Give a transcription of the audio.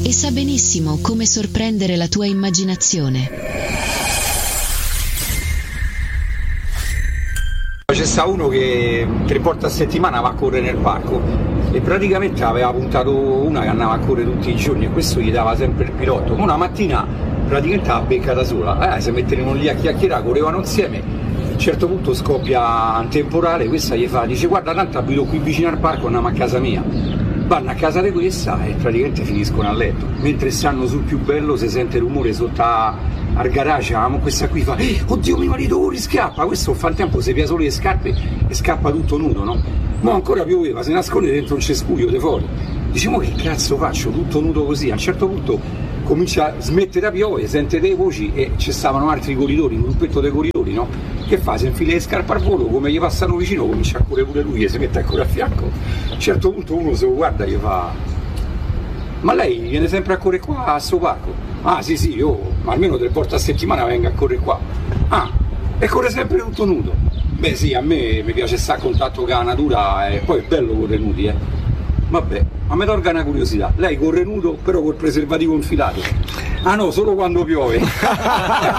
e sa benissimo come sorprendere la tua immaginazione. C'è sta uno che 3 volte a settimana va a correre nel parco e praticamente aveva puntato una che andava a correre tutti i giorni e questo gli dava sempre il pilotto. Una mattina praticamente la becca da sola, si mettono lì a chiacchierare, correvano insieme. A un certo punto scoppia un temporale, questa gli fa, dice guarda tanto abito qui vicino al parco, andiamo a casa mia. Vanno a casa di questa e praticamente finiscono a letto. Mentre stanno sul più bello si sente rumore sotto al garage, questa qui fa oddio mio marito riscappa, questo fa il tempo si pia solo le scarpe e scappa tutto nudo, no? Ma ancora pioveva, si nasconde dentro un cespuglio di fuori. Dice ma che cazzo faccio tutto nudo così? A un certo punto comincia a smettere a piovere, sente delle voci e ci stavano altri corridori, un gruppetto dei corridori, no? Che fa? Si infila le scarpe al volo, come gli passano vicino comincia a correre pure lui e si mette ancora a fianco. A un certo punto uno se lo guarda e gli fa ma lei viene sempre a correre qua a sto parco? Ah sì io ma almeno 3 volte a settimana vengo a correre qua. Ah, e corre sempre tutto nudo? Beh sì, a me mi piace stare a contatto con la natura e poi è bello correre nudi, Vabbè, ma mi tolga una curiosità, lei corre nudo però col preservativo infilato? Ah no, solo quando piove.